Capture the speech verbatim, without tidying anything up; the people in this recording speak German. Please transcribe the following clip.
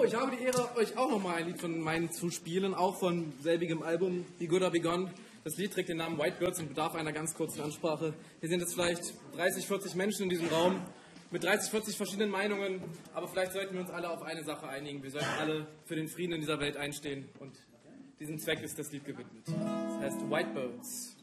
So, ich habe die Ehre, euch auch nochmal ein Lied von meinen zu spielen, auch von selbigem Album, Be Good or Be Gone. Das Lied trägt den Namen White Birds und bedarf einer ganz kurzen Ansprache. Hier sind jetzt vielleicht dreißig, vierzig Menschen in diesem Raum mit dreißig, vierzig verschiedenen Meinungen, aber vielleicht sollten wir uns alle auf eine Sache einigen. Wir sollten alle für den Frieden in dieser Welt einstehen und diesem Zweck ist das Lied gewidmet. Das heißt White Birds.